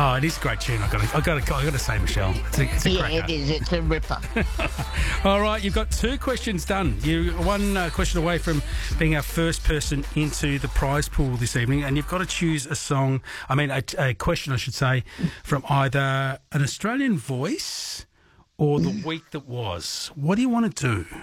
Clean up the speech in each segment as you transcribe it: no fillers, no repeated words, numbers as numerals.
Oh, it is a great tune. I got to say, Michelle, it's a cracker. It is. It's a ripper. All right, you've got 2 questions done. You're one question away from being our first person into the prize pool this evening, and you've got to choose a question, I should say, from either an Australian voice or the week that was. What do you want to do?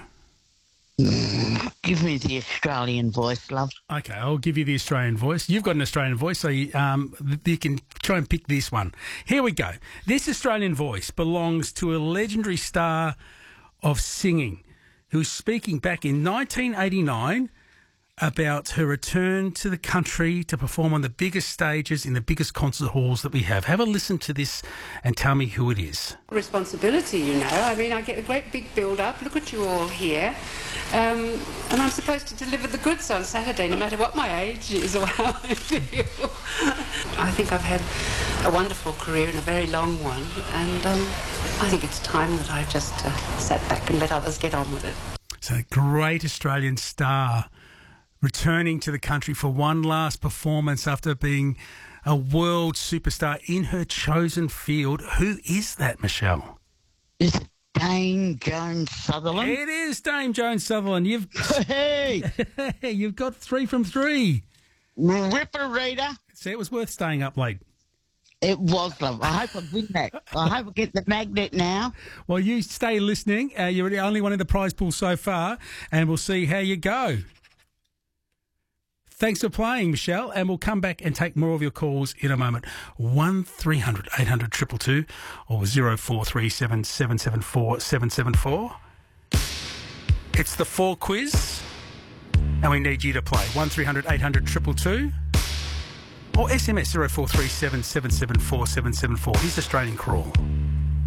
Give me the Australian voice, love. Okay, I'll give you the Australian voice. You've got an Australian voice, so you can try and pick this one. Here we go. This Australian voice belongs to a legendary star of singing who's speaking back in 1989 about her return to the country to perform on the biggest stages in the biggest concert halls that we have. Have a listen to this and tell me who it is. Responsibility, you know. I mean, I get a great big build-up. Look at you all here. And I'm supposed to deliver the goods on Saturday, no matter what my age is or how I feel. I think I've had a wonderful career and a very long one, and I think it's time that I just sat back and let others get on with it. So a great Australian star returning to the country for one last performance after being a world superstar in her chosen field. Who is that, Michelle? Is it Dame Joan Sutherland? It is Dame Joan Sutherland. Hey! You've got 3 from 3. Ripper reader. See, it was worth staying up late. It was, love. I hope I win that. I hope I get the magnet now. Well, you stay listening. You're the only one in the prize pool so far, and we'll see how you go. Thanks for playing, Michelle, and we'll come back and take more of your calls in a moment. 1300 800 222 or 0437 774 774. It's the 4 quiz, and we need you to play. 1300 800 222 or SMS 0437 774 774. Here's Australian Crawl.